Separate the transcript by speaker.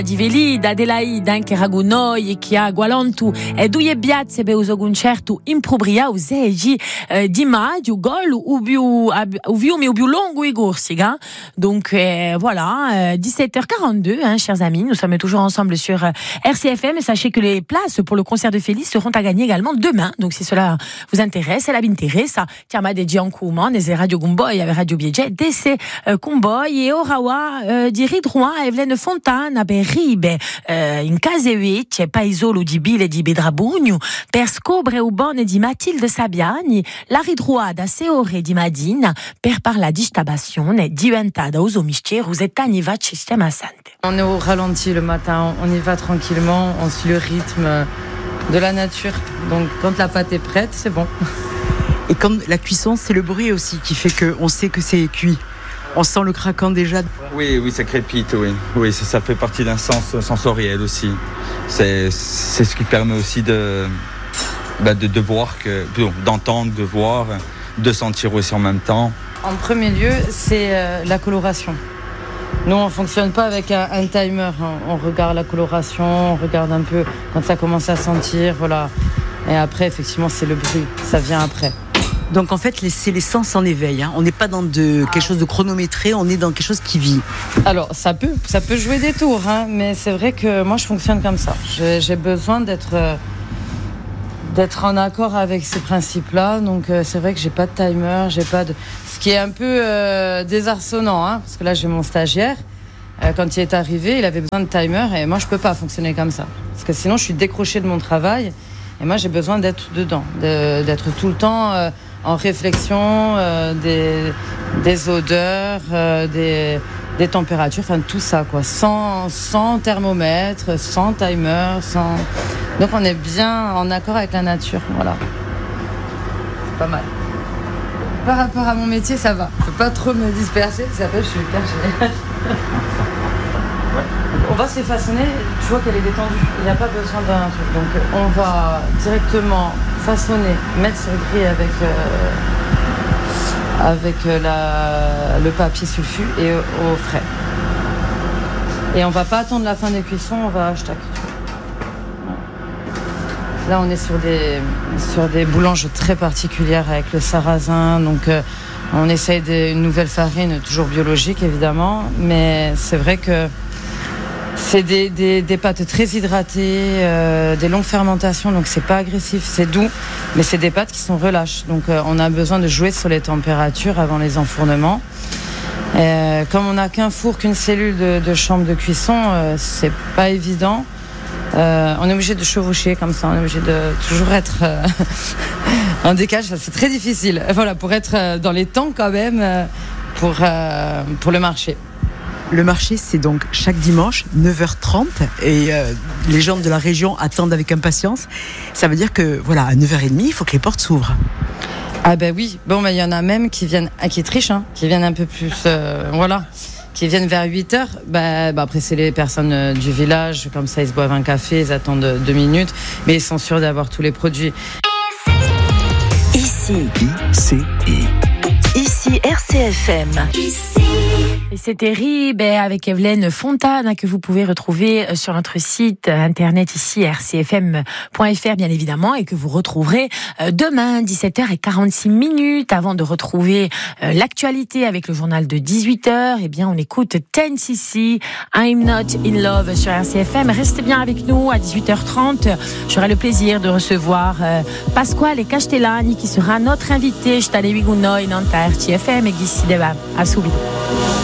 Speaker 1: Di Veli, da Adelaide, anche Ragunoi, che ha Gualantu e due piazze per un concerto impropriato di maggio, gol ou più longo et Corsica. Donc voilà, 17h42, chers amis, nous sommes toujours ensemble sur RCFM et sachez que les places pour le concert de Félix seront à gagner également demain. Donc si cela vous intéresse, la interessa, chiama de Giancuma, des Radio Gumboy, avec Radio Biege, DC Gumboy e Orawa di Ridroa Evelyne Fontana per Ribe in Casevecce, paesolo di Bile di Bedrabugno, per scoprire u bonne di Matilde Sabiani, la ridroada Seore di Madina, per parla di stabazione diventata uso mistero e tani va sistema sante.
Speaker 2: On est au ralenti le matin, on y va tranquillement, on suit le rythme de la nature. Donc quand la pâte est prête, c'est bon.
Speaker 3: Et comme la cuisson, c'est le bruit aussi qui fait qu'on sait que c'est cuit. On sent le craquant déjà.
Speaker 4: Oui, ça crépite, oui, ça fait partie d'un sens sensoriel aussi. C'est ce qui permet aussi de voir, d'entendre, de voir, de sentir aussi en même temps.
Speaker 2: En premier lieu, c'est la coloration. Nous, on ne fonctionne pas avec un timer. On regarde la coloration, on regarde un peu quand ça commence à sentir, voilà. Et après, effectivement, c'est le bruit. Ça vient après.
Speaker 3: Donc en fait, c'est les sens en éveil. On n'est pas dans quelque chose de chronométré, on est dans quelque chose qui vit.
Speaker 2: Alors ça peut jouer des tours, mais c'est vrai que moi je fonctionne comme ça. J'ai besoin d'être en accord avec ces principes-là. Donc c'est vrai que j'ai pas de timer, ce qui est un peu désarçonnant, parce que là j'ai mon stagiaire. Quand il est arrivé, il avait besoin de timer et moi je peux pas fonctionner comme ça, parce que sinon je suis décrochée de mon travail. Et moi j'ai besoin d'être dedans, d'être tout le temps en réflexion des odeurs, des températures, enfin tout ça quoi, sans thermomètre, sans timer, donc on est bien en accord avec la nature, voilà. C'est pas mal. Par rapport à mon métier, ça va. Je peux pas trop me disperser, ça s'appelle je suis cachée. On va se les façonner, tu vois qu'elle est détendue, il n'y a pas besoin d'un truc. Donc on va directement façonner, mettre sur le grille avec le papier sulfu et au frais. Et on va pas attendre la fin des cuissons, on va hashtag. Là on est sur des boulanges très particulières avec le sarrasin, donc on essaye une nouvelle farine, toujours biologique évidemment, mais c'est vrai que c'est des pâtes très hydratées, des longues fermentations, donc c'est pas agressif, c'est doux, mais c'est des pâtes qui sont relâches. Donc on a besoin de jouer sur les températures avant les enfournements. Comme on n'a qu'un four, qu'une cellule de chambre de cuisson, c'est pas évident. On est obligé de chevaucher comme ça, on est obligé de toujours être en décalage, c'est très difficile. Voilà, pour être dans les temps quand même pour le marché.
Speaker 3: Le marché, c'est donc chaque dimanche, 9h30, et les gens de la région attendent avec impatience. Ça veut dire que, voilà, à 9h30, il faut que les portes s'ouvrent.
Speaker 2: Ah ben oui, bon, il y en a même qui trichent, qui viennent un peu plus, qui viennent vers 8h. Après, c'est les personnes du village, comme ça, ils se boivent un café, ils attendent 2 minutes, mais ils sont sûrs d'avoir tous les produits.
Speaker 5: Ici RCFM.
Speaker 1: Et c'est terrible avec Fontana que vous pouvez retrouver sur notre site internet ici rcfm.fr bien évidemment, et que vous retrouverez demain 17h46 avant de retrouver l'actualité avec le journal de 18h. Eh bien on écoute 10cc I'm Not In Love sur RCFM. Restez bien avec nous à 18h30. J'aurai le plaisir de recevoir Pasquale Castellani qui sera notre invité. Je t'allais Nantes à RCFM et d'ici à subito.